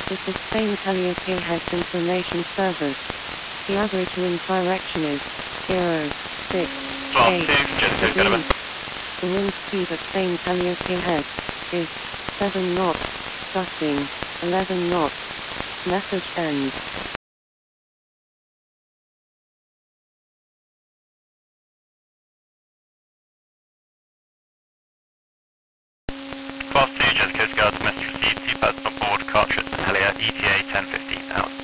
To sustain Calliope Heads Information Service. The average wind direction is 0, 6, 8 degrees. The wind speed at St. Calliope Head is 7 knots, gusting 11 knots. Message end. Class 2, Jet Coast Guard, message received, seatbelts on board, car trips to Helier, ETA 10:15 out.